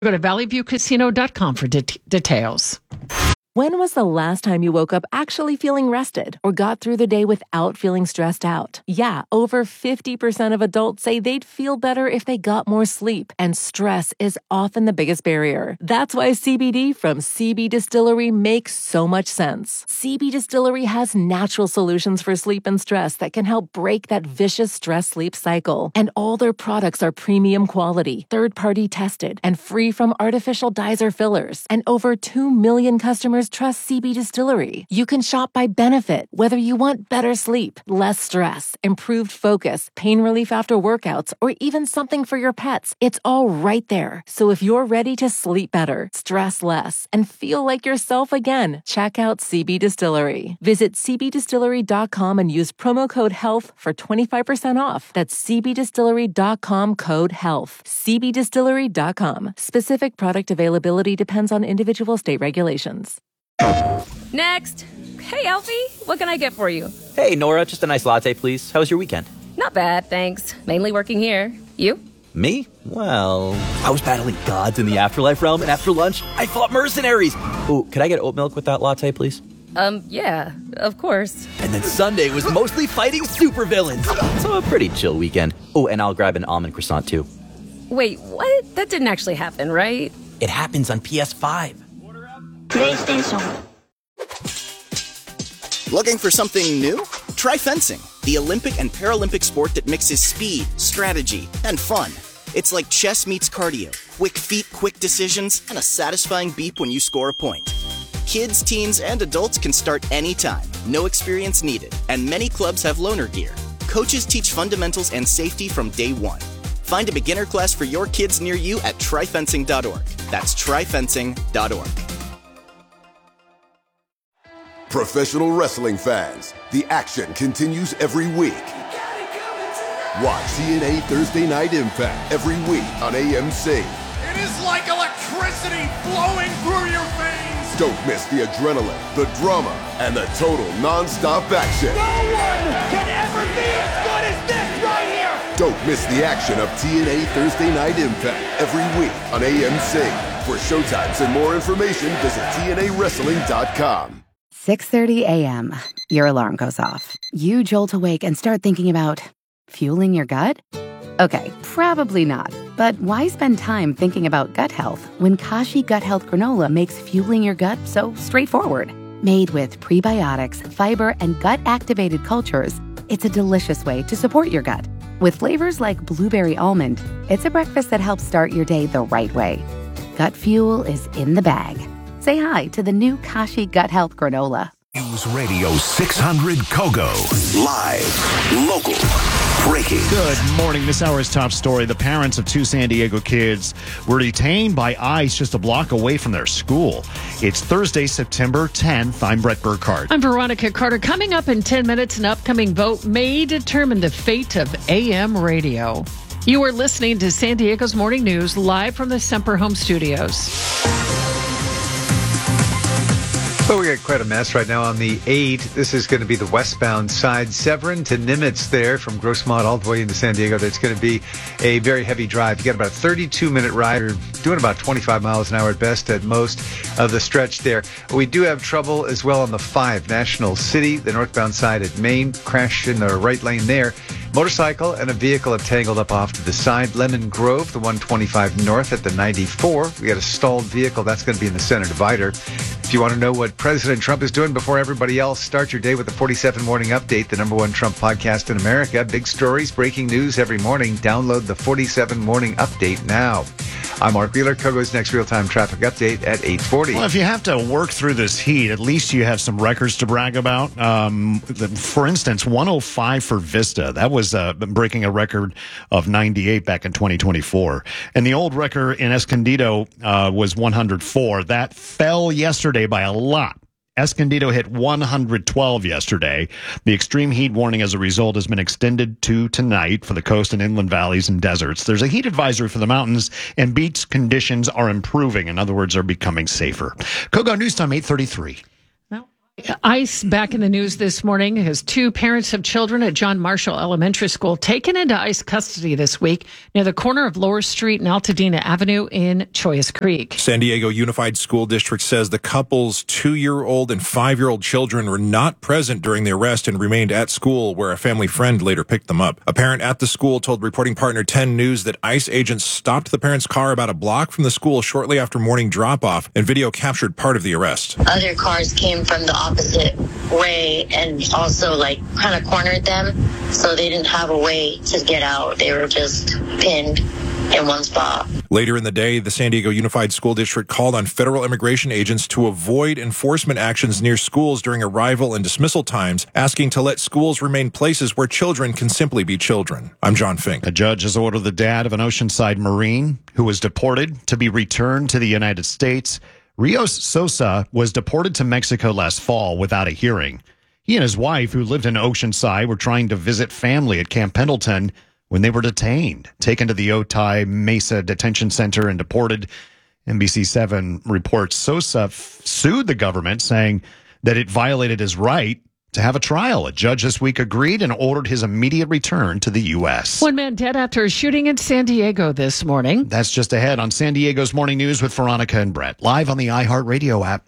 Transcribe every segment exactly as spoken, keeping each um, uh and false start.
Go to valley view casino dot com for det- details. When was the last time you woke up actually feeling rested or got through the day without feeling stressed out? Yeah, over fifty percent of adults say they'd feel better if they got more sleep, and stress is often the biggest barrier. That's why C B D from C B Distillery makes so much sense. C B Distillery has natural solutions for sleep and stress that can help break that vicious stress-sleep cycle. And all their products are premium quality, third-party tested, and free from artificial dyes or fillers. And over two million customers trust C B Distillery. You can shop by benefit, whether you want better sleep, less stress, improved focus, pain relief after workouts, or even something for your pets. It's all right there. So if you're ready to sleep better, stress less, and feel like yourself again, check out C B Distillery. Visit c b distillery dot com and use promo code HEALTH for twenty-five percent off. That's c b distillery dot com code HEALTH. c b distillery dot com. Specific product availability depends on individual state regulations. Next. Hey, Alfie, what can I get for you? Hey, Nora, just a nice latte, please. How was your weekend? Not bad, thanks. Mainly working here. You? Me? Well, I was battling gods in the afterlife realm, and after lunch, I fought mercenaries. Ooh, could I get oat milk with that latte, please? Um, yeah, of course. And then Sunday was mostly fighting supervillains. So a pretty chill weekend. Oh, and I'll grab an almond croissant, too. Wait, what? That didn't actually happen, right? It happens on P S five. PlayStation. Looking for something new? Try fencing, the Olympic and Paralympic sport that mixes speed, strategy, and fun. It's like chess meets cardio, quick feet, quick decisions, and a satisfying beep when you score a point. Kids, teens, and adults can start anytime, no experience needed, and many clubs have loaner gear. Coaches teach fundamentals and safety from day one. Find a beginner class for your kids near you at try fencing dot org. That's try fencing dot org. Professional wrestling fans, the action continues every week. Watch T N A Thursday Night Impact every week on A M C. It is like electricity flowing through your veins. Don't miss the adrenaline, the drama, and the total non-stop action. No one can ever be as good as this right here. Don't miss the action of T N A Thursday Night Impact every week on A M C. For showtimes and more information, visit T N A wrestling dot com. six thirty a.m. Your alarm goes off. You jolt awake and start thinking about fueling your gut? Okay, probably not. But why spend time thinking about gut health when Kashi Gut Health Granola makes fueling your gut so straightforward? Made with prebiotics, fiber, and gut-activated cultures, it's a delicious way to support your gut. With flavors like blueberry almond, it's a breakfast that helps start your day the right way. Gut fuel is in the bag. Say hi to the new Kashi Gut Health Granola. News Radio six hundred Kogo. Live, local, breaking. Good morning. This hour's top story. The parents of two San Diego kids were detained by ICE just a block away from their school. It's Thursday, September tenth. I'm Brett Burkhardt. I'm Veronica Carter. Coming up in ten minutes, an upcoming vote may determine the fate of A M radio. You are listening to San Diego's Morning News live from the Semper Home Studios. Well, we got quite a mess right now on the eight. This is going to be the westbound side, Severn to Nimitz there from Grossmont all the way into San Diego. That's going to be a very heavy drive. You got about a thirty-two minute ride. We're doing about twenty-five miles an hour at best at most of the stretch there. We do have trouble as well on the five, National City, the northbound side at Maine. Crash in the right lane there. Motorcycle and a vehicle have tangled up off to the side. Lemon Grove, the one twenty-five north at the ninety-four. We got a stalled vehicle. That's going to be in the center divider. If you want to know what President Trump is doing before everybody else, start your day with the forty-seven Morning Update, the number one Trump podcast in America. Big stories, breaking news every morning. Download the forty-seven Morning Update now. I'm Mark Wheeler. Kogo's next real-time traffic update at eight forty. Well, if you have to work through this heat, at least you have some records to brag about. Um, the, for instance, one oh five for Vista. That was uh, breaking a record of ninety-eight back in twenty twenty-four. And the old record in Escondido uh, was one hundred four. That fell yesterday by a lot. Escondido hit one hundred twelve yesterday. The extreme heat warning as a result has been extended to tonight for the coast and inland valleys and deserts. There's a heat advisory for the mountains, and beach conditions are improving. In other words, are becoming safer. Kogo News Time, eight thirty-three. ICE back in the news this morning as two parents of children at John Marshall Elementary School taken into ICE custody this week near the corner of Lower Street and Altadena Avenue in Chollas Creek. San Diego Unified School District says the couple's two-year-old and five-year-old children were not present during the arrest and remained at school, where a family friend later picked them up. A parent at the school told reporting partner ten News that ICE agents stopped the parents' car about a block from the school shortly after morning drop-off, and video captured part of the arrest. Other cars came from the opposite way and also like kind of cornered them, so they didn't have a way to get out. They were just pinned in one spot. Later in the day, the San Diego Unified School District called on federal immigration agents to avoid enforcement actions near schools during arrival and dismissal times, asking to let schools remain places where children can simply be children. I'm John Fink. A judge has ordered the dad of an Oceanside Marine who was deported to be returned to the United States. Rios Sosa was deported to Mexico last fall without a hearing. He and his wife, who lived in Oceanside, were trying to visit family at Camp Pendleton when they were detained, taken to the Otay Mesa Detention Center and deported. N B C seven reports Sosa f- sued the government, saying that it violated his right to have a trial. A judge this week agreed and ordered his immediate return to the U S. One man dead after a shooting in San Diego this morning. That's just ahead on San Diego's Morning News with Veronica and Brett, live on the iHeartRadio app.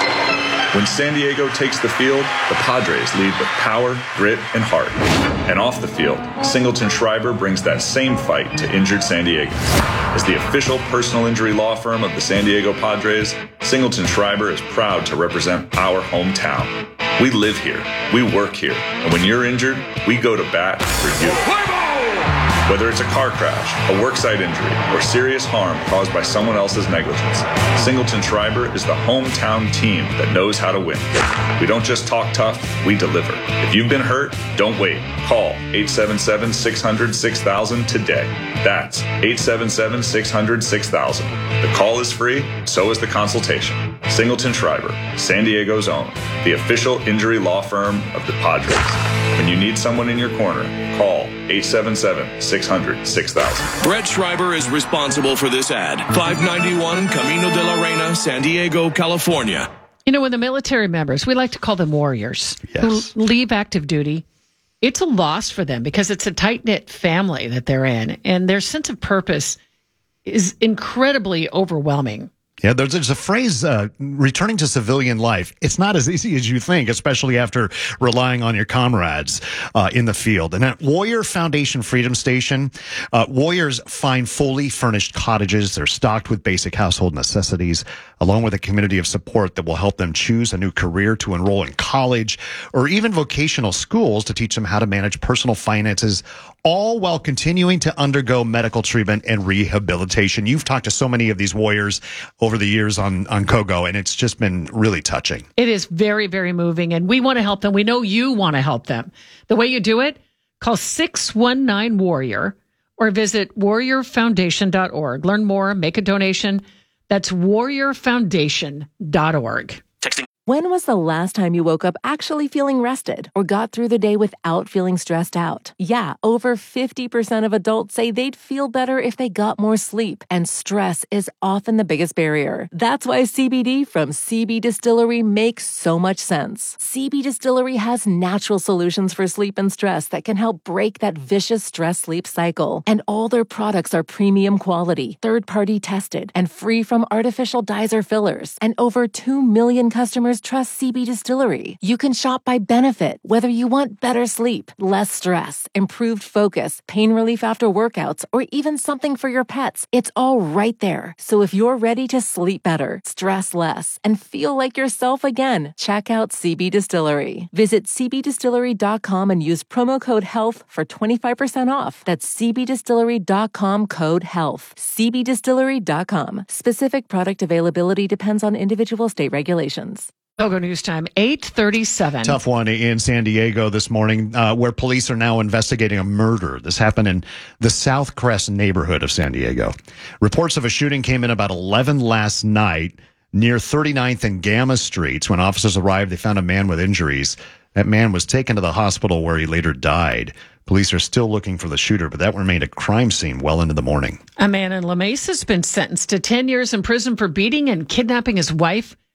When San Diego takes the field, the Padres lead with power, grit, and heart. And off the field, Singleton Schreiber brings that same fight to injured San Diegans. As the official personal injury law firm of the San Diego Padres, Singleton Schreiber is proud to represent our hometown. We live here, we work here, and when you're injured, we go to bat for you. Whether it's a car crash, a worksite injury, or serious harm caused by someone else's negligence, Singleton Schreiber is the hometown team that knows how to win. We don't just talk tough, we deliver. If you've been hurt, don't wait. Call eight seven seven, six hundred, six thousand today. That's eight seven seven, six hundred, six thousand. The call is free, so is the consultation. Singleton Schreiber, San Diego's own, the official injury law firm of the Padres. When you need someone in your corner, call eight seven seven, six hundred, six thousand. Brett Schreiber is responsible for this ad. five ninety-one Camino de la Reina, San Diego, California. You know, when the military members, we like to call them warriors, yes, who leave active duty, it's a loss for them because it's a tight-knit family that they're in, and their sense of purpose is incredibly overwhelming. Yeah, there's, there's a phrase, uh, returning to civilian life. It's not as easy as you think, especially after relying on your comrades uh, in the field. And at Warrior Foundation Freedom Station, uh, warriors find fully furnished cottages. They're stocked with basic household necessities, along with a community of support that will help them choose a new career to enroll in college or even vocational schools to teach them how to manage personal finances, all while continuing to undergo medical treatment and rehabilitation. You've talked to so many of these warriors over the years on, on Kogo, and it's just been really touching. It is very, very moving, and we want to help them. We know you want to help them. The way you do it, call six one nine warrior or visit warrior foundation dot org. Learn more, make a donation. That's warrior foundation dot org. Texting. When was the last time you woke up actually feeling rested or got through the day without feeling stressed out? Yeah, over fifty percent of adults say they'd feel better if they got more sleep, and stress is often the biggest barrier. That's why C B D from C B Distillery makes so much sense. C B Distillery has natural solutions for sleep and stress that can help break that vicious stress-sleep cycle. And all their products are premium quality, third-party tested, and free from artificial dyes or fillers. And over two million customers trust C B Distillery. You can shop by benefit, whether you want better sleep, less stress, improved focus, pain relief after workouts, or even something for your pets. It's all right there. So if you're ready to sleep better, stress less, and feel like yourself again, check out C B Distillery. Visit c b distillery dot com and use promo code HEALTH for twenty-five percent off. That's c b distillery dot com code HEALTH. c b distillery dot com. Specific product availability depends on individual state regulations. Kogo News Time, eight thirty-seven. Tough one in San Diego this morning, uh, where police are now investigating a murder. This happened in the South Crest neighborhood of San Diego. Reports of a shooting came in about eleven last night near thirty-ninth and Gamma Streets. When officers arrived, they found a man with injuries. That man was taken to the hospital where he later died. Police are still looking for the shooter, but that remained a crime scene well into the morning. A man in La Mesa has been sentenced to ten years in prison for beating and kidnapping his wife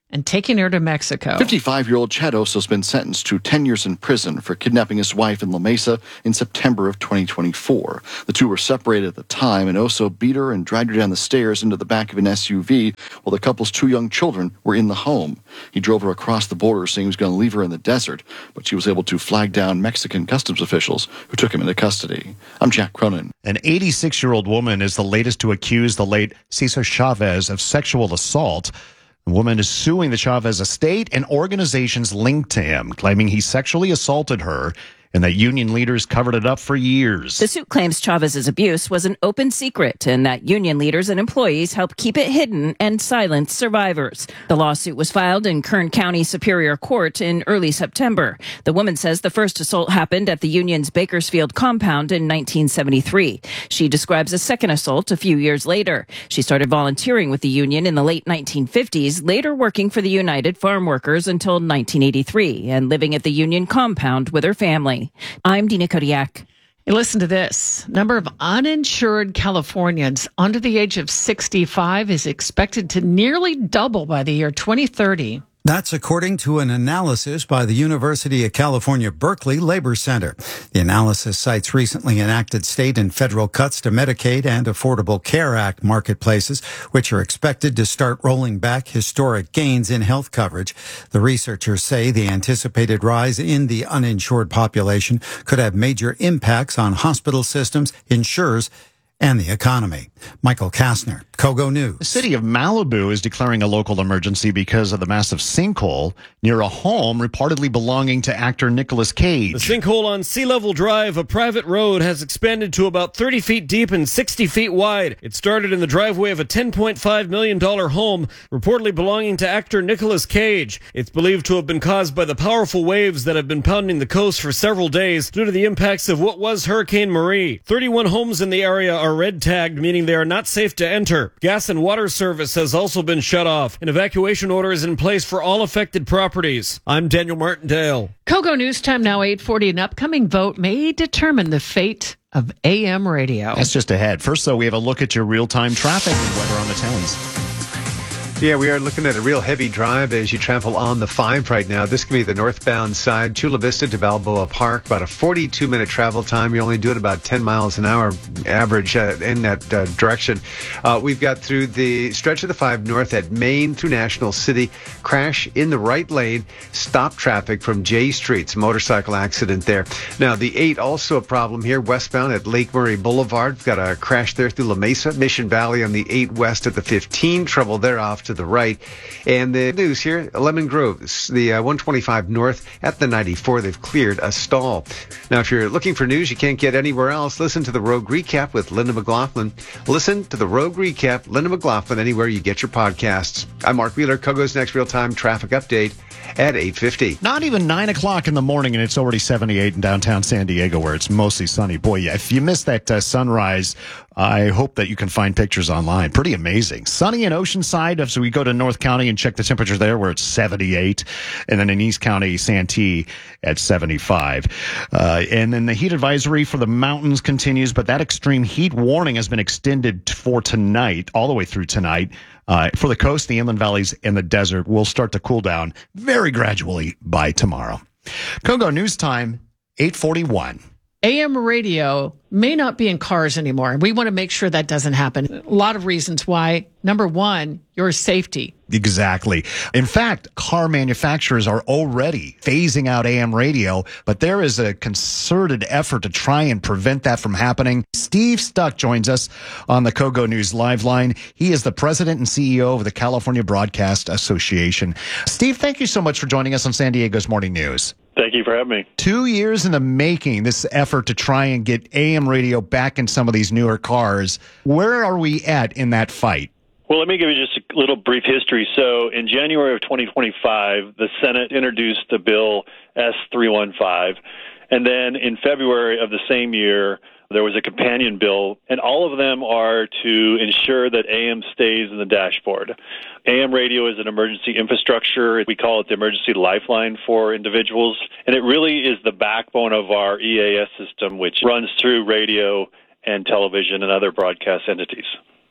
and taking her to Mexico. fifty-five-year-old Chad Oso has been sentenced to ten years in prison for kidnapping his wife in La Mesa in September of twenty twenty-four. The two were separated at the time, and Oso beat her and dragged her down the stairs into the back of an S U V while the couple's two young children were in the home. He drove her across the border, saying he was going to leave her in the desert, but she was able to flag down Mexican customs officials who took him into custody. I'm Jack Cronin. An eighty-six-year-old woman is the latest to accuse the late Cesar Chavez of sexual assault. The woman is suing the Chavez estate and organizations linked to him, claiming he sexually assaulted her and that union leaders covered it up for years. The suit claims Chavez's abuse was an open secret and that union leaders and employees helped keep it hidden and silence survivors. The lawsuit was filed in Kern County Superior Court in early September. The woman says the first assault happened at the union's Bakersfield compound in nineteen seventy-three. She describes a second assault a few years later. She started volunteering with the union in the late nineteen fifties, later working for the United Farm Workers until nineteen eighty-three and living at the union compound with her family. I'm Dina Kodiak. Hey, listen to this. Number of uninsured Californians under the age of sixty-five is expected to nearly double by the year twenty thirty. That's according to an analysis by the University of California, Berkeley Labor Center. The analysis cites recently enacted state and federal cuts to Medicaid and Affordable Care Act marketplaces, which are expected to start rolling back historic gains in health coverage. The researchers say the anticipated rise in the uninsured population could have major impacts on hospital systems, insurers, and the economy. Michael Kastner, Kogo News. The city of Malibu is declaring a local emergency because of the massive sinkhole near a home reportedly belonging to actor Nicolas Cage. The sinkhole on Sea Level Drive, a private road, has expanded to about thirty feet deep and sixty feet wide. It started in the driveway of a ten point five million dollars home reportedly belonging to actor Nicolas Cage. It's believed to have been caused by the powerful waves that have been pounding the coast for several days due to the impacts of what was Hurricane Marie. thirty-one homes in the area are red tagged, meaning they are not safe to enter. Gas and water service has also been shut off. An evacuation order is in place for all affected properties. I'm Daniel Martindale. Kogo News Time now eight forty. An upcoming vote may determine the fate of A M radio. That's just ahead. First, though, we have a look at your real-time traffic and weather on the tens. Yeah, we are looking at a real heavy drive as you travel on the five right now. This can be the northbound side, Chula Vista to Balboa Park, about a forty-two minute travel time. You only do it about ten miles an hour average uh, in that uh, direction. Uh, we've got through the stretch of the five north at Main through National City, crash in the right lane, stop traffic from J Street. It's a motorcycle accident there. Now, the eight, also a problem here, westbound at Lake Murray Boulevard. We've got a crash there through La Mesa, Mission Valley on the eight west at the fifteen, trouble there off to the right. And the news here, Lemon Grove, the uh, one twenty-five north at the ninety-four, they've cleared a stall. Now, if you're looking for news you can't get anywhere else, listen to the Rogue Recap with Linda McLaughlin. Listen to the Rogue Recap, Linda McLaughlin, anywhere you get your podcasts. I'm Mark Wheeler, Kogo's next real-time traffic update at eight fifty. Not even nine o'clock in the morning, and it's already seventy-eight in downtown San Diego, where it's mostly sunny. Boy, yeah, if you missed that uh, sunrise, I hope that you can find pictures online. Pretty amazing. Sunny in Oceanside, so we go to North County and check the temperature there, where it's seventy-eight, and then in East County, Santee at seventy-five. Uh, and then the heat advisory for the mountains continues, but that extreme heat warning has been extended for tonight, all the way through tonight. Uh, for the coast, the inland valleys, and the desert will start to cool down very gradually by tomorrow. Kogo News Time, eight forty-one. A M radio may not be in cars anymore. We want to make sure that doesn't happen. A lot of reasons why. Number one, your safety. Exactly. In fact, car manufacturers are already phasing out A M radio, but there is a concerted effort to try and prevent that from happening. Steve Stuck joins us on the Kogo News Live Line. He is the president and C E O of the California Broadcast Association. Steve, thank you so much for joining us on San Diego's Morning News. Thank you for having me. Two years in the making, this effort to try and get A M radio back in some of these newer cars. Where are we at in that fight? Well, let me give you just a little brief history. So in January of twenty twenty-five, the Senate introduced the bill S three fifteen. And then in February of the same year, there was a companion bill, and all of them are to ensure that A M stays in the dashboard. A M radio is an emergency infrastructure. We call it the emergency lifeline for individuals, and it really is the backbone of our E A S system, which runs through radio and television and other broadcast entities.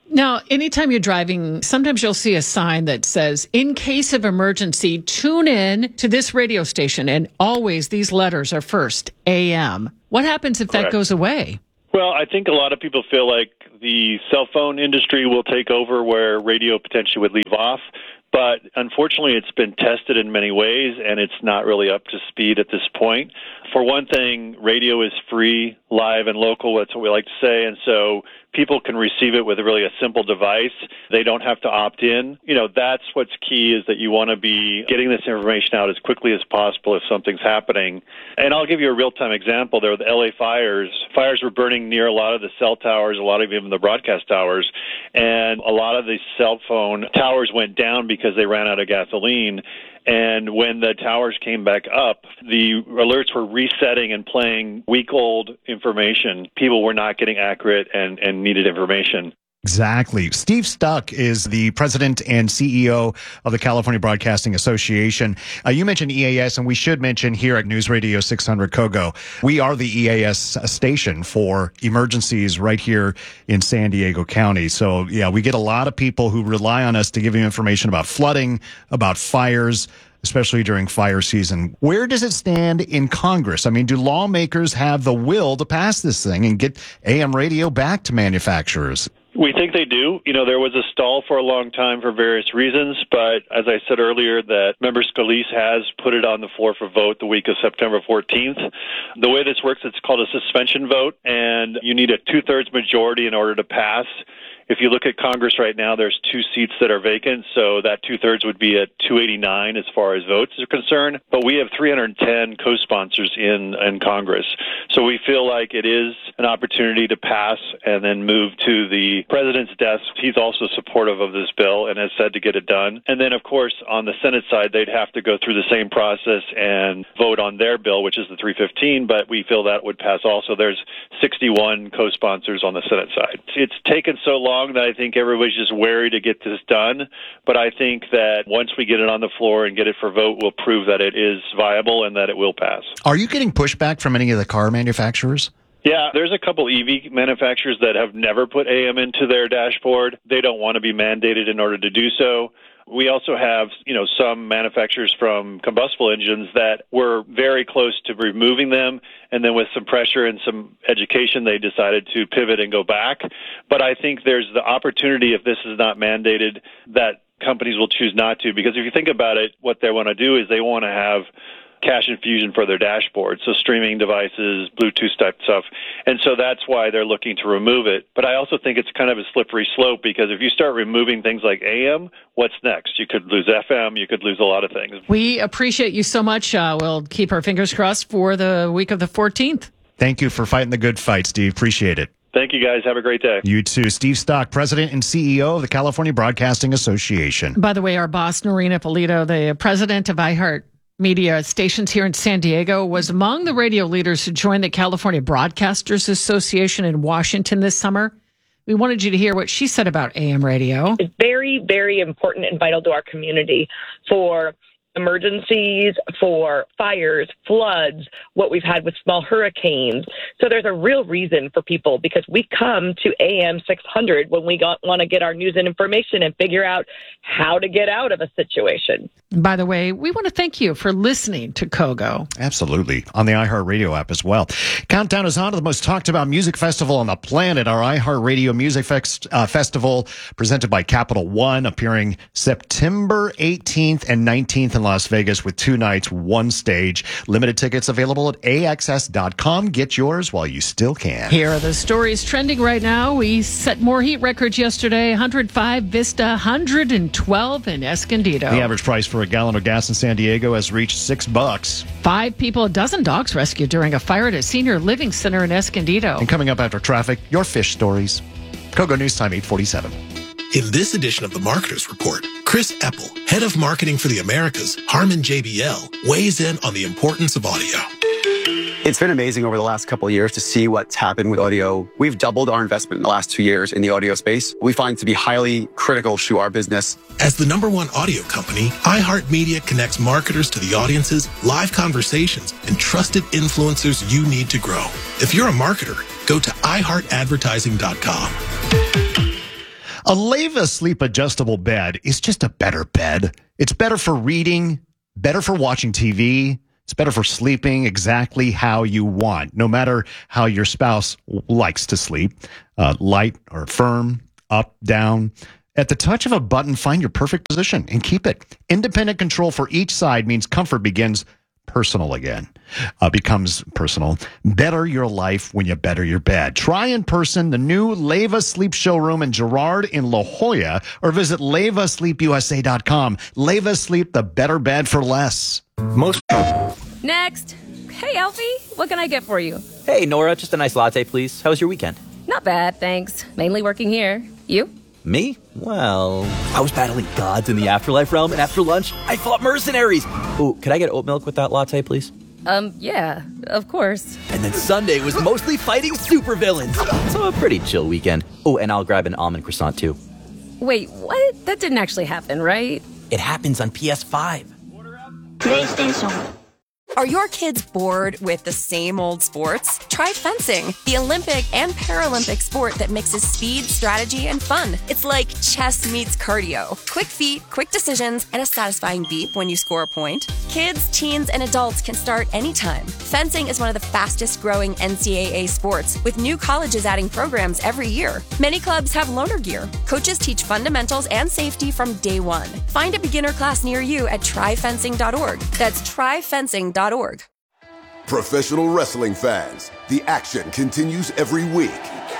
Now, anytime you're driving, sometimes you'll see a sign that says, in case of emergency, tune in to this radio station. And always these letters are first, A M. What happens if Correct. that goes away? Well, I think a lot of people feel like the cell phone industry will take over where radio potentially would leave off. But unfortunately, it's been tested in many ways, and it's not really up to speed at this point. For one thing, radio is free, live, and local. That's what we like to say. And so people can receive it with really a simple device. They don't have to opt in. You know, that's what's key, is that you want to be getting this information out as quickly as possible if something's happening. And I'll give you a real-time example. There were the L A fires. Fires were burning near a lot of the cell towers, a lot of even the broadcast towers. And a lot of the cell phone towers went down because they ran out of gasoline. And when the towers came back up, the alerts were resetting and playing week-old information. People were not getting accurate and, and needed information. Exactly. Steve Stuck is the president and C E O of the California Broadcasting Association. Uh, you mentioned E A S, and we should mention here at News Radio six hundred Kogo, we are the E A S station for emergencies right here in San Diego County. So, yeah, we get a lot of people who rely on us to give you information about flooding, about fires, especially during fire season. Where does it stand in Congress? I mean, do lawmakers have the will to pass this thing and get A M radio back to manufacturers? We think they do. You know, there was a stall for a long time for various reasons, but as I said earlier, that Member Scalise has put it on the floor for vote the week of September fourteenth. The way this works, it's called a suspension vote, and you need a two-thirds majority in order to pass. If you look at Congress right now, there's two seats that are vacant, so that two-thirds would be at two eighty-nine as far as votes are concerned. But we have three hundred ten co-sponsors in, in Congress. So we feel like it is an opportunity to pass and then move to the president's desk. He's also supportive of this bill and has said to get it done. And then, of course, on the Senate side, they'd have to go through the same process and vote on their bill, which is the three fifteen, but we feel that would pass also. There's sixty-one co-sponsors on the Senate side. It's taken so long that I think everybody's just wary to get this done. But I think that once we get it on the floor and get it for vote, we'll prove that it is viable and that it will pass. Are you getting pushback from any of the car manufacturers? Yeah, there's a couple E V manufacturers that have never put A M into their dashboard. They don't want to be mandated in order to do so. We also have, you know, some manufacturers from combustible engines that were very close to removing them, and then with some pressure and some education, they decided to pivot and go back. But I think there's the opportunity, if this is not mandated, that companies will choose not to. Because if you think about it, what they want to do is they want to have cache infusion for their dashboard, so streaming devices, Bluetooth type stuff. And so that's why they're looking to remove it. But I also think it's kind of a slippery slope, because if you start removing things like A M, what's next? You could lose F M, you could lose a lot of things. We appreciate you so much. Uh, we'll keep our fingers crossed for the week of the fourteenth. Thank you for fighting the good fight, Steve. Appreciate it. Thank you, guys. Have a great day. You too. Steve Stock, President and C E O of the California Broadcasting Association. By the way, our boss, Norina Polito, the president of iHeart Media stations here in San Diego, was among the radio leaders who joined the California Broadcasters Association in Washington this summer. We wanted you to hear what she said about A M radio. It's very, very important and vital to our community for emergencies, for fires, floods, what we've had with small hurricanes. So there's a real reason for people, because we come to A M six hundred when we got, want to get our news and information and figure out how to get out of a situation. By the way, we want to thank you for listening to Kogo. Absolutely. On the iHeartRadio app as well. Countdown is on to the most talked about music festival on the planet, our iHeartRadio Music Fest, uh, Festival, presented by Capital One, appearing September eighteenth and nineteenth in Las Vegas with two nights, one stage. Limited tickets available at A X S dot com. Get yours while you still can. Here are the stories trending right now. We set more heat records yesterday. one hundred five Vista, one hundred twelve in Escondido. The average price for a gallon of gas in San Diego has reached six bucks. Five people, a dozen dogs rescued during a fire at a senior living center in Escondido. And coming up after traffic, your fish stories. Kogo News Time, eight forty-seven. In this edition of the Marketers Report, Chris Eppel, head of marketing for the Americas, Harman J B L, weighs in on the importance of audio. It's been amazing over the last couple of years to see what's happened with audio. We've doubled our investment in the last two years in the audio space. We find to be highly critical to our business. As the number one audio company, iHeartMedia connects marketers to the audiences, live conversations, and trusted influencers you need to grow. If you're a marketer, go to i heart advertising dot com. A Leva Sleep adjustable bed is just a better bed. It's better for reading, better for watching T V. It's better for sleeping exactly how you want, no matter how your spouse likes to sleep, uh, light or firm, up, down. At the touch of a button, find your perfect position and keep it. Independent control for each side means comfort begins personal again, uh, becomes personal. Better your life when you better your bed. Try in person the new Leva Sleep showroom in Girard in La Jolla, or visit leva sleep u s a dot com. Leva Sleep, the better bed for less. Most. Next. Hey, Alfie, what can I get for you? Hey, Nora, just a nice latte, please. How was your weekend? Not bad, thanks. Mainly working here. You? Me? Well, I was battling gods in the afterlife realm, and after lunch, I fought mercenaries. Ooh, could I get oat milk with that latte, please? Um, yeah, of course. And then Sunday was mostly fighting supervillains. So a pretty chill weekend. Oh, and I'll grab an almond croissant, too. Wait, what? That didn't actually happen, right? It happens on P S five. PlayStation. Are your kids bored with the same old sports? Try fencing, the Olympic and Paralympic sport that mixes speed, strategy, and fun. It's like chess meets cardio. Quick feet, quick decisions, and a satisfying beep when you score a point. Kids, teens, and adults can start anytime. Fencing is one of the fastest growing N C double A sports, with new colleges adding programs every year. Many clubs have loaner gear. Coaches teach fundamentals and safety from day one. Find a beginner class near you at try fencing dot org. That's try fencing dot org. Professional wrestling fans, the action continues every week.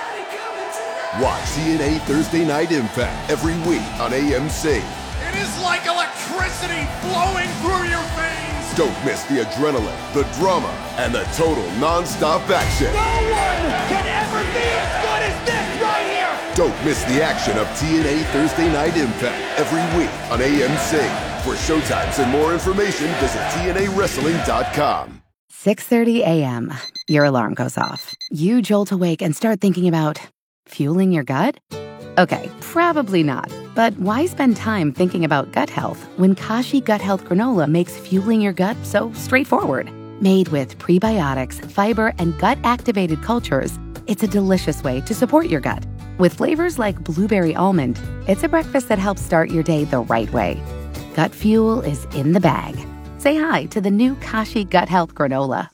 Watch T N A Thursday Night Impact every week on A M C. It is like electricity flowing through your veins. Don't miss the adrenaline, the drama, and the total non-stop action. No one can ever be as good as this right here. Don't miss the action of T N A Thursday Night Impact every week on A M C. For showtimes and more information, visit T N A wrestling dot com. six thirty a.m. Your alarm goes off. You jolt awake and start thinking about fueling your gut? Okay, probably not. But why spend time thinking about gut health when Kashi Gut Health Granola makes fueling your gut so straightforward? Made with prebiotics, fiber, and gut-activated cultures, it's a delicious way to support your gut. With flavors like blueberry almond, it's a breakfast that helps start your day the right way. Gut fuel is in the bag. Say hi to the new Kashi Gut Health Granola.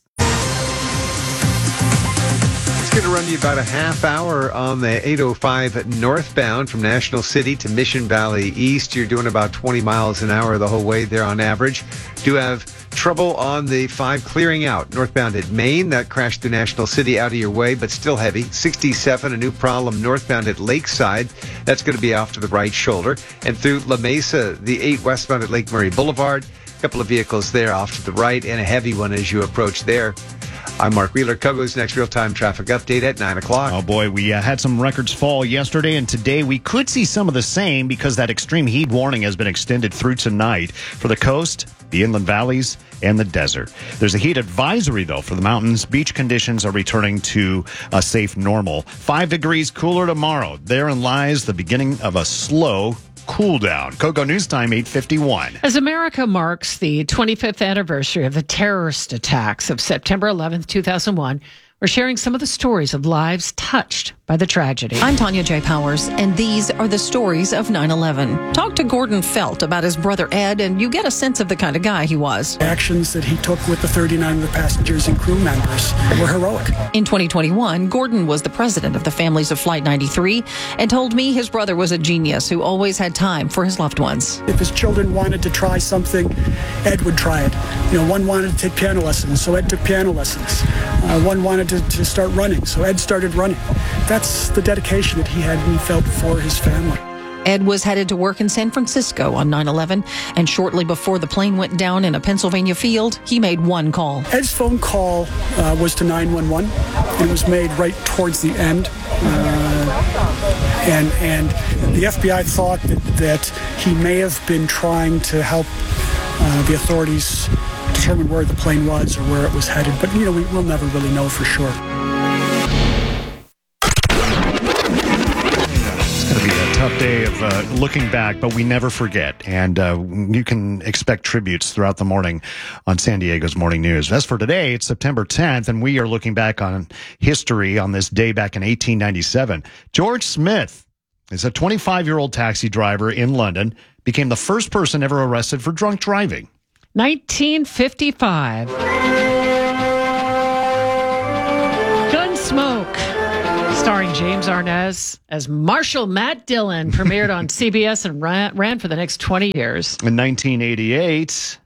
It's going to run you about a half hour on the eight oh five northbound from National City to Mission Valley East. You're doing about twenty miles an hour the whole way there on average. Do have trouble on the five clearing out northbound at Maine. That crashed through National City out of your way, but still heavy. sixty-seven, a new problem northbound at Lakeside. That's going to be off to the right shoulder. And through La Mesa, the eight westbound at Lake Murray Boulevard. A couple of vehicles there off to the right and a heavy one as you approach there. I'm Mark Wheeler. Kogo's next real-time traffic update at nine o'clock. Oh, boy, we uh, had some records fall yesterday, and today we could see some of the same because that extreme heat warning has been extended through tonight for the coast, the inland valleys, and the desert. There's a heat advisory, though, for the mountains. Beach conditions are returning to a safe normal. Five degrees cooler tomorrow. Therein lies the beginning of a slow cool down. Kogo News Time, eight fifty-one. As America marks the twenty-fifth anniversary of the terrorist attacks of September eleventh, two thousand one, we're sharing some of the stories of lives touched by the tragedy. I'm Tanya J. Powers, and these are the stories of nine eleven. Talk to Gordon Felt about his brother Ed, and you get a sense of the kind of guy he was. Actions that he took with the thirty-nine of the passengers and crew members were heroic. In twenty twenty-one, Gordon was the president of the families of Flight ninety-three and told me his brother was a genius who always had time for his loved ones. If his children wanted to try something, Ed would try it. You know, one wanted to take piano lessons, so Ed took piano lessons. Uh, one wanted to, to start running, so Ed started running. That's the dedication that he had and he felt for his family. Ed was headed to work in San Francisco on nine eleven, and shortly before the plane went down in a Pennsylvania field, he made one call. Ed's phone call uh, was to nine one one. It was made right towards the end. Uh, and and the F B I thought that, that he may have been trying to help uh, the authorities determine where the plane was or where it was headed. But, you know, we, we'll never really know for sure. Tough day of uh, looking back, but we never forget. And uh, you can expect tributes throughout the morning on San Diego's Morning News. As for today, it's September tenth, and we are looking back on history on this day back in eighteen ninety-seven. George Smith is a twenty-five-year-old taxi driver in London became the first person ever arrested for drunk driving. nineteen fifty-five. Gunsmoke, starring James Arnaz as Marshal Matt Dillon, premiered on C B S and ran, ran for the next twenty years. In nineteen eighty-eight,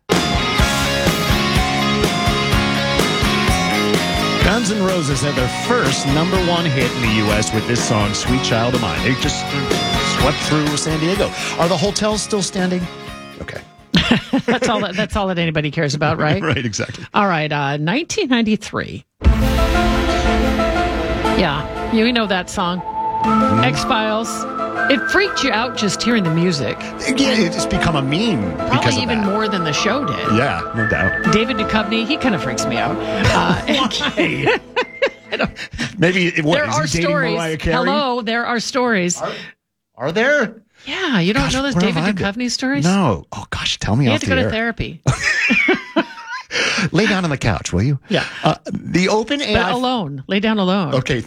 Guns N' Roses had their first number one hit in the U S with this song, Sweet Child of Mine. They just swept through San Diego. Are the hotels still standing? Okay. That's all that, that's all that anybody cares about, right? Right, exactly. All right, uh, nineteen ninety-three. Yeah, you know that song. Mm-hmm. X-Files. It freaked you out just hearing the music. Yeah, it's become a meme Probably because of even that. more than the show did. Yeah, no doubt. David Duchovny, he kind of freaks me out. Uh, Why? Maybe it, what, there is are he dating stories. Mariah Carey? Hello, there are stories. Are, are there? Yeah, you don't Gosh, know those where David have I been? Duchovny stories? No. Oh gosh, tell me You off have to the go air. to therapy. Lay down on the couch, will you? Yeah. Uh, the Open A I But alone. Lay down alone. Okay.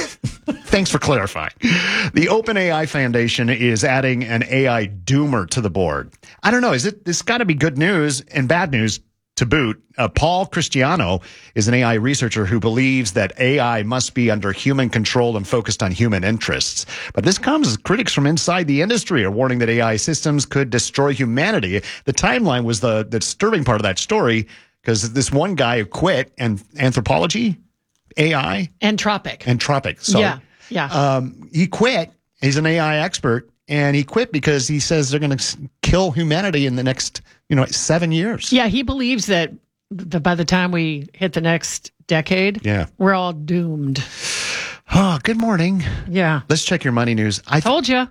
Thanks for clarifying. The OpenAI Foundation is adding an A I doomer to the board. I don't know. Is it? This got to be good news and bad news to boot. Uh, Paul Cristiano is an A I researcher who believes that A I must be under human control and focused on human interests. But this comes as critics from inside the industry are warning that A I systems could destroy humanity. The timeline was the, the disturbing part of that story because this one guy quit and anthropology, A I, Entropic. Entropic. So, yeah, yeah. Um, he quit. He's an A I expert, and he quit because he says they're going to kill humanity in the next, you know, seven years. Yeah, he believes that the, by the time we hit the next decade, Yeah. we're all doomed. Oh, good morning. Yeah. Let's check your money news. I told you.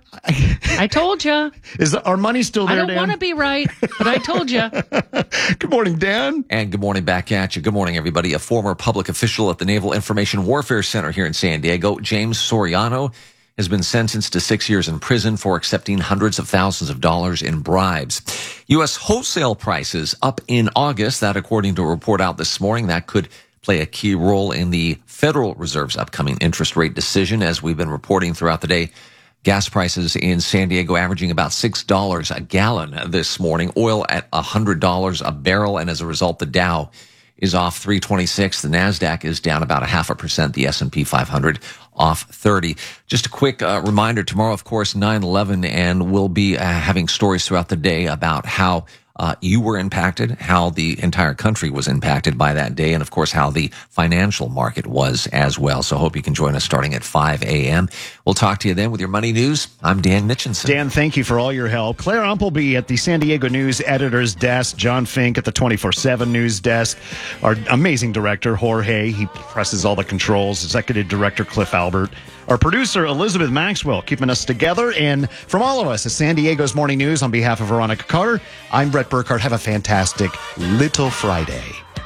I told you. Is our money still there, I don't Dan? want to be right, but I told you. Good morning, Dan. And good morning back at you. Good morning, everybody. A former public official at the Naval Information Warfare Center here in San Diego, James Soriano, has been sentenced to six years in prison for accepting hundreds of thousands of dollars in bribes. U S wholesale prices up in August. That, according to a report out this morning, that could play a key role in the Federal Reserve's upcoming interest rate decision. As we've been reporting throughout the day, gas prices in San Diego averaging about six dollars a gallon this morning, oil at one hundred dollars a barrel, and as a result, the Dow is off three twenty-six. The NASDAQ is down about a half a percent. The S and P five hundred off thirty. Just a quick uh, reminder, tomorrow, of course, nine eleven, and we'll be uh, having stories throughout the day about how Uh, you were impacted, how the entire country was impacted by that day, and of course how the financial market was as well. So I hope you can join us starting at five a.m. We'll talk to you then with your money news. I'm Dan Mitchinson. Dan, thank you for all your help. Claire Umpleby at the San Diego News editor's desk. John Fink at the twenty-four seven news desk. Our amazing director, Jorge, he presses all the controls. Executive director, Cliff Albert. Our producer, Elizabeth Maxwell, keeping us together. And from all of us at San Diego's Morning News, on behalf of Veronica Carter, I'm Brett Burkhardt. Have a fantastic Little Friday.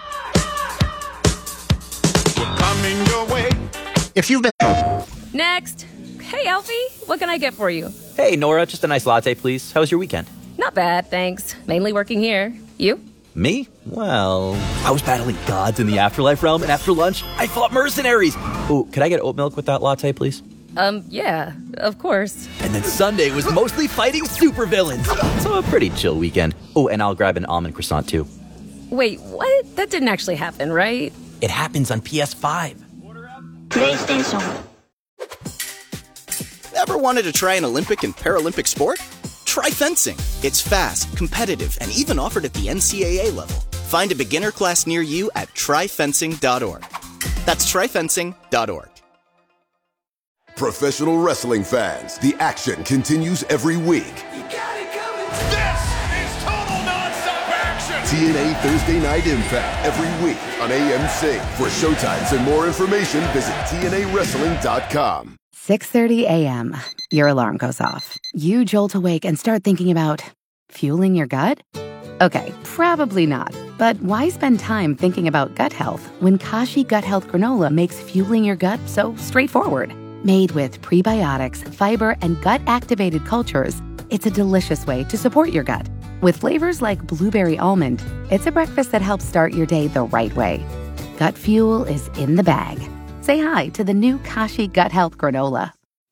We're coming your way. If you've been... Next. Hey, Alfie, what can I get for you? Hey, Nora, just a nice latte, please. How was your weekend? Not bad, thanks. Mainly working here. You? Me? Well, I was battling gods in the afterlife realm, and after lunch, I fought mercenaries. Oh, could I get oat milk with that latte, please? Um, yeah, of course. And then Sunday was mostly fighting supervillains. So a pretty chill weekend. Oh, and I'll grab an almond croissant, too. Wait, what? That didn't actually happen, right? It happens on P S five. PlayStation. Ever wanted to try an Olympic and Paralympic sport? Try fencing. It's fast, competitive, and even offered at the N C A A level. Find a beginner class near you at try fencing dot org. That's try fencing dot org. Professional wrestling fans, the action continues every week. This is total nonstop action. T N A Thursday Night Impact every week on A M C. For showtimes and more information, visit T N A wrestling dot com. six thirty a.m. Your alarm goes off. You jolt awake and start thinking about fueling your gut? Okay, probably not. But why spend time thinking about gut health when Kashi Gut Health Granola makes fueling your gut so straightforward? Made with prebiotics, fiber, and gut-activated cultures, it's a delicious way to support your gut. With flavors like blueberry almond, it's a breakfast that helps start your day the right way. Gut fuel is in the bag. Say hi to the new Kashi Gut Health Granola.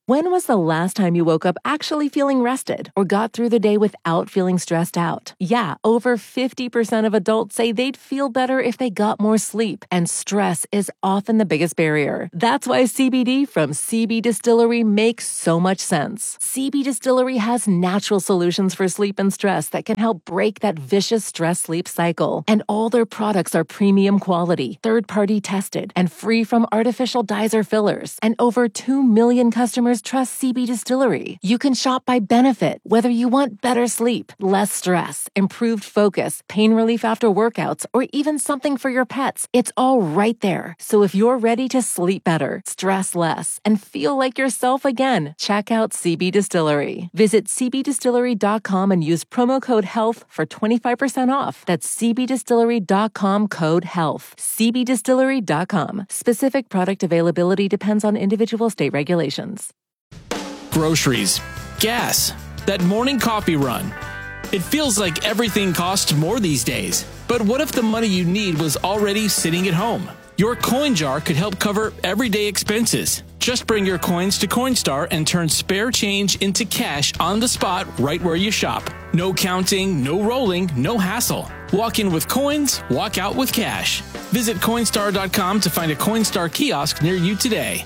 When was the last time you woke up actually feeling rested or got through the day without feeling stressed out? Yeah, over fifty percent of adults say they'd feel better if they got more sleep, and stress is often the biggest barrier. That's why C B D from C B Distillery makes so much sense. C B Distillery has natural solutions for sleep and stress that can help break that vicious stress-sleep cycle. And all their products are premium quality, third-party tested, and free from artificial dyes or fillers. And over two million customers trust C B Distillery. You can shop by benefit, whether you want better sleep, less stress, improved focus, pain relief after workouts, or even something for your pets. It's all right there. So if you're ready to sleep better, stress less, and feel like yourself again, check out C B Distillery. Visit c b distillery dot com and use promo code HEALTH for twenty-five percent off. That's c b distillery dot com code HEALTH. c b distillery dot com. Specific product availability depends on individual state regulations. Groceries, gas, that morning coffee run. It feels like everything costs more these days. But what if the money you need was already sitting at home? Your coin jar could help cover everyday expenses. Just bring your coins to Coinstar and turn spare change into cash on the spot right where you shop. No counting, no rolling, no hassle. Walk in with coins, walk out with cash. Visit Coinstar dot com to find a Coinstar kiosk near you today.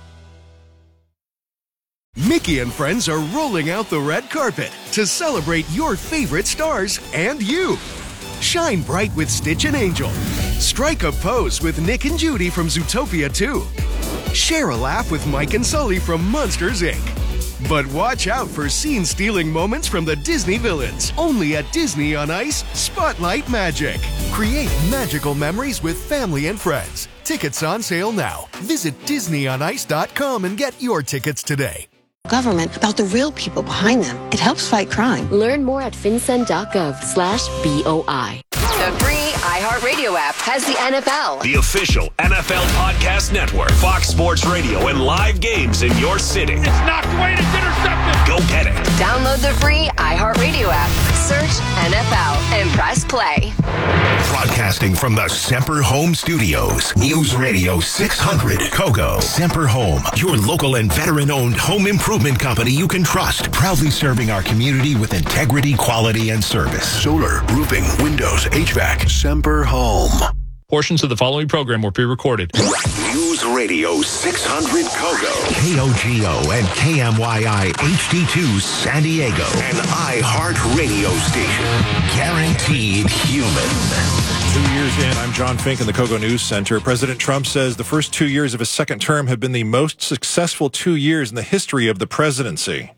Mickey and friends are rolling out the red carpet to celebrate your favorite stars and you. Shine bright with Stitch and Angel. Strike a pose with Nick and Judy from Zootopia two. Share a laugh with Mike and Sully from Monsters, Incorporated. But watch out for scene-stealing moments from the Disney villains. Only at Disney on Ice, Spotlight Magic. Create magical memories with family and friends. Tickets on sale now. Visit disney on ice dot com and get your tickets today. Government about the real people behind them. It helps fight crime. Learn more at fincen.gov slash BOI. The free iHeartRadio app has the N F L. The official N F L podcast network. Fox Sports Radio and live games in your city. It's knocked away and it's intercepted. Go get it. Download the free iHeartRadio app. Search N F L and press play. Broadcasting from the Semper Home Studios. News Radio six hundred Kogo. Semper Home, your local and veteran-owned home improvement company you can trust. Proudly serving our community with integrity, quality, and service. Solar, roofing, windows, H V A C. Semper Home. Portions of the following program were pre-recorded. News Radio six hundred Kogo. K O G O and K M Y I H D two San Diego. An iHeart radio station. Guaranteed human. Two years in, I'm John Fink in the Kogo News Center. President Trump says the first two years of his second term have been the most successful two years in the history of the presidency.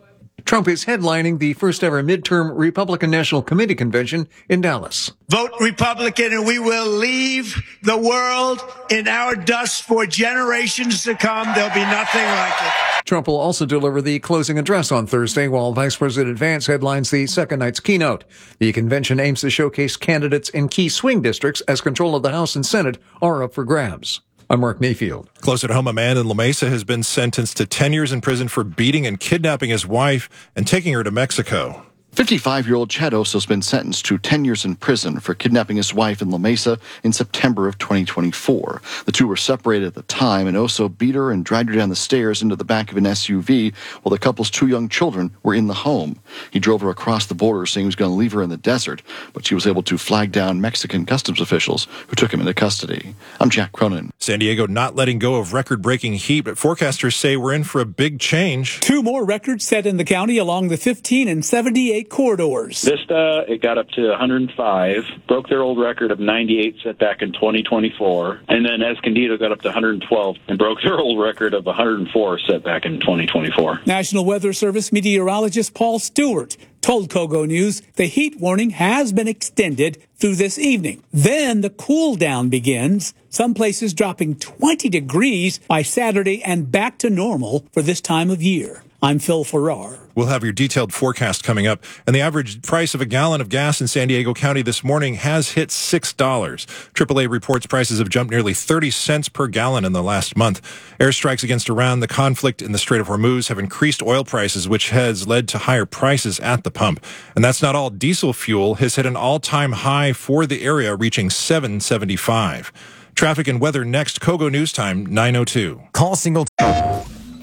Trump is headlining the first ever midterm Republican National Committee convention in Dallas. Vote Republican and we will leave the world in our dust for generations to come. There'll be nothing like it. Trump will also deliver the closing address on Thursday, while Vice President Vance headlines the second night's keynote. The convention aims to showcase candidates in key swing districts as control of the House and Senate are up for grabs. I'm Mark Mayfield. Close at home, a man in La Mesa has been sentenced to ten years in prison for beating and kidnapping his wife and taking her to Mexico. fifty-five-year-old Chad Oso has been sentenced to ten years in prison for kidnapping his wife in La Mesa in September of twenty twenty-four. The two were separated at the time, and Oso beat her and dragged her down the stairs into the back of an S U V while the couple's two young children were in the home. He drove her across the border saying he was going to leave her in the desert, but she was able to flag down Mexican customs officials who took him into custody. I'm Jack Cronin. San Diego not letting go of record-breaking heat, but forecasters say we're in for a big change. Two more records set in the county along the fifteen and seventy-eight corridors. Vista, it got up to one hundred five, broke their old record of ninety-eight set back in twenty twenty-four, and then Escondido got up to one hundred twelve and broke their old record of one hundred four set back in twenty twenty-four. National Weather Service meteorologist Paul Stewart told Kogo News the heat warning has been extended through this evening. Then the cool down begins, some places dropping twenty degrees by Saturday and back to normal for this time of year. I'm Phil Farrar. We'll have your detailed forecast coming up. And the average price of a gallon of gas in San Diego County this morning has hit six dollars. triple A reports prices have jumped nearly thirty cents per gallon in the last month. Airstrikes against Iran, the conflict in the Strait of Hormuz have increased oil prices, which has led to higher prices at the pump. And that's not all. Diesel fuel has hit an all-time high for the area, reaching seven seventy-five. Traffic and weather next. Kogo News Time, nine oh two. Call single...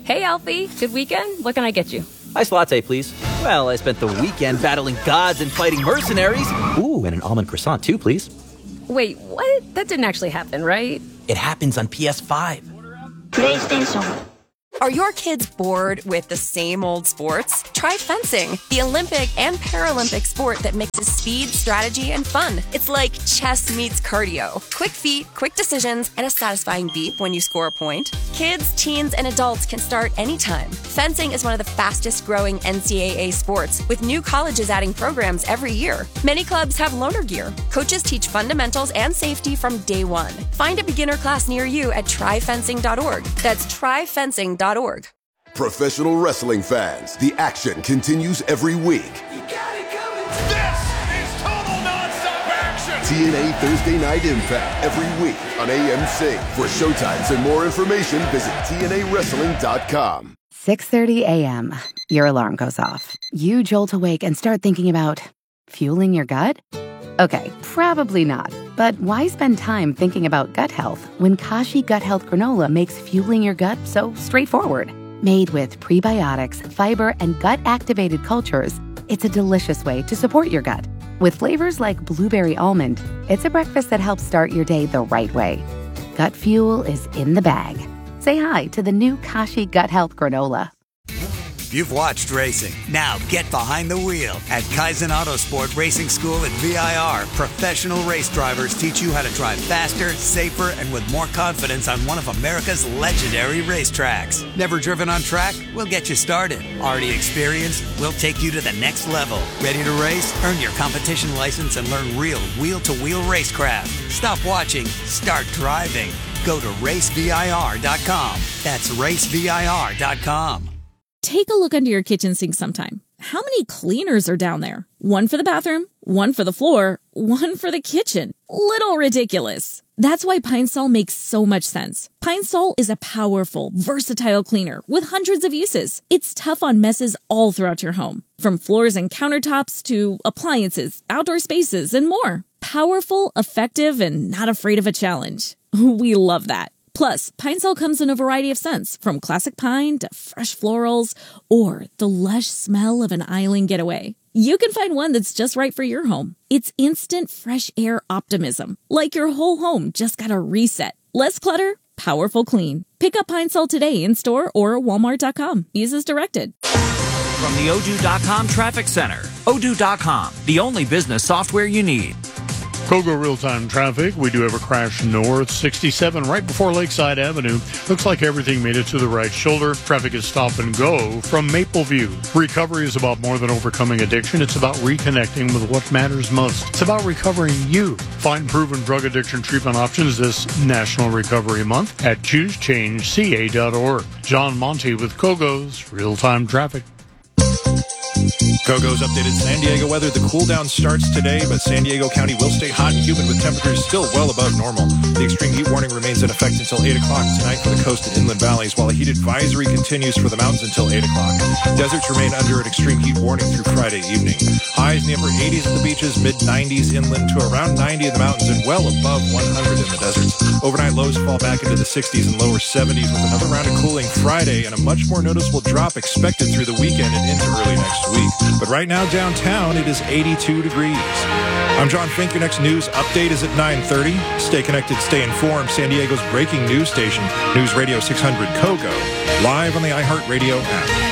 Hey, Alfie. Good weekend? What can I get you? Iced latte, please. Well, I spent the weekend battling gods and fighting mercenaries. Ooh, and an almond croissant, too, please. Wait, what? That didn't actually happen, right? It happens on P S five. PlayStation. Are your kids bored with the same old sports? Try fencing, the Olympic and Paralympic sport that mixes speed, strategy, and fun. It's like chess meets cardio. Quick feet, quick decisions, and a satisfying beep when you score a point. Kids, teens, and adults can start anytime. Fencing is one of the fastest growing N C double A sports, with new colleges adding programs every year. Many clubs have loaner gear. Coaches teach fundamentals and safety from day one. Find a beginner class near you at try fencing dot org. That's try fencing dot org. Professional wrestling fans, the action continues every week. This is total nonstop action. T N A Thursday Night Impact every week on A M C. For showtimes and more information, visit T N A wrestling dot com. six thirty a.m. Your alarm goes off. You jolt awake and start thinking about fueling your gut? Okay, probably not. But why spend time thinking about gut health when Kashi Gut Health Granola makes fueling your gut so straightforward? Made with prebiotics, fiber, and gut-activated cultures, it's a delicious way to support your gut. With flavors like blueberry almond, it's a breakfast that helps start your day the right way. Gut fuel is in the bag. Say hi to the new Kashi Gut Health Granola. You've watched racing. Now get behind the wheel. At Kaizen Autosport Racing School at V I R, professional race drivers teach you how to drive faster, safer, and with more confidence on one of America's legendary racetracks. Never driven on track? We'll get you started. Already experienced? We'll take you to the next level. Ready to race? Earn your competition license and learn real wheel-to-wheel racecraft. Stop watching. Start driving. Go to race V I R dot com. That's race V I R dot com. Take a look under your kitchen sink sometime. How many cleaners are down there? One for the bathroom, one for the floor, one for the kitchen. Little ridiculous. That's why Pine Sol makes so much sense. Pine Sol is a powerful, versatile cleaner with hundreds of uses. It's tough on messes all throughout your home, from floors and countertops to appliances, outdoor spaces, and more. Powerful, effective, and not afraid of a challenge. We love that. Plus, Pine Sol comes in a variety of scents, from classic pine to fresh florals, or the lush smell of an island getaway. You can find one that's just right for your home. It's instant fresh air optimism, like your whole home just got a reset. Less clutter, powerful clean. Pick up Pine Sol today in store or walmart dot com. Use as directed. From the odoo dot com Traffic Center, odoo dot com, the only business software you need. Kogo real-time traffic. We do have a crash north, sixty-seven, right before Lakeside Avenue. Looks like everything made it to the right shoulder. Traffic is stop and go from Mapleview. Recovery is about more than overcoming addiction. It's about reconnecting with what matters most. It's about recovering you. Find proven drug addiction treatment options this National Recovery Month at choose change c a dot org. John Monty with Kogo's real-time traffic. Kogo's updated San Diego weather. The cool down starts today, but San Diego County will stay hot and humid with temperatures still well above normal. The extreme heat warning remains in effect until eight o'clock tonight for the coast and inland valleys, while a heat advisory continues for the mountains until eight o'clock. Deserts remain under an extreme heat warning through Friday evening. Highs in the upper eighties at the beaches, mid nineties inland to around ninety in the mountains, and well above one hundred in the deserts. Overnight lows fall back into the sixties and lower seventies with another round of cooling Friday and a much more noticeable drop expected through the weekend and into early next week. But right now downtown, it is eighty-two degrees. I'm John Fink. Your next news update is at nine thirty. Stay connected, stay informed. San Diego's breaking news station, News Radio six hundred Kogo, live on the iHeartRadio app.